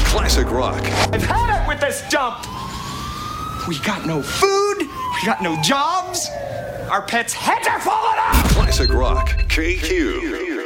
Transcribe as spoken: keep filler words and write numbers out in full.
Classic rock. I've had it with this dump. We got no food. We got no jobs. Our pets' heads are falling off. Classic rock. K Q.